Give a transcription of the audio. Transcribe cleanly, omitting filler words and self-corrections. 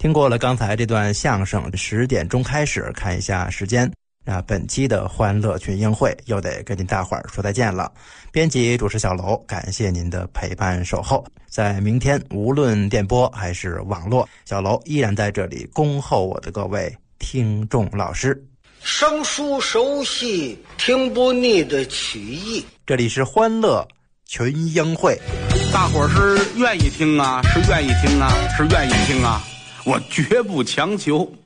听过了刚才这段相声，10点钟开始，看一下时间。本期的欢乐群英会又得跟您大伙儿说再见了。编辑主持小楼，感谢您的陪伴守候。在明天，无论电波还是网络，小楼依然在这里恭候我的各位听众老师。 生疏熟悉，听不腻的曲艺。 这里是欢乐群英会， 大伙儿是愿意听啊，是愿意听啊，是愿意听啊，我绝不强求。